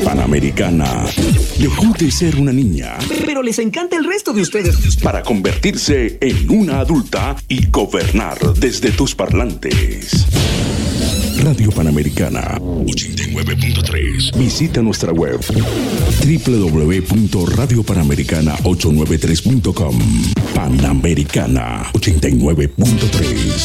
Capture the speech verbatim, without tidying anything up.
Panamericana dejó de ser una niña, pero les encanta el resto de ustedes, para convertirse en una adulta y gobernar desde tus parlantes. Radio Panamericana ochenta y nueve punto tres. Visita nuestra web doble u doble u doble u punto radio panamericana ochocientos noventa y tres punto com. Panamericana ochenta y nueve punto tres.